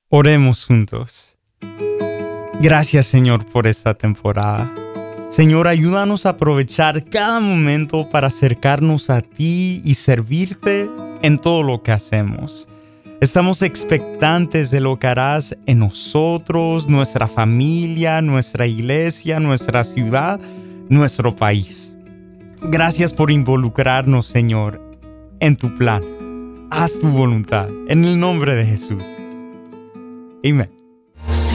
Oremos juntos. Gracias, Señor, por esta temporada. Señor, ayúdanos a aprovechar cada momento para acercarnos a ti y servirte en todo lo que hacemos. Estamos expectantes de lo que harás en nosotros, nuestra familia, nuestra iglesia, nuestra ciudad, nuestro país. Gracias por involucrarnos, Señor, en tu plan. Haz tu voluntad, en el nombre de Jesús. Amén.